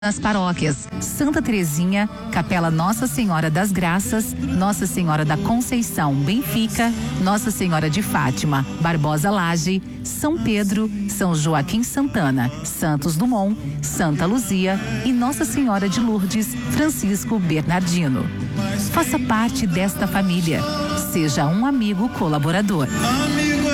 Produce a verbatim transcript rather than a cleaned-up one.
Nas paróquias Santa Terezinha, Capela Nossa Senhora das Graças, Nossa Senhora da Conceição, Benfica, Nossa Senhora de Fátima, Barbosa Laje, São Pedro, São Joaquim Santana, Santos Dumont, Santa Luzia e Nossa Senhora de Lourdes, Francisco Bernardino. Faça parte desta família. Seja um amigo colaborador.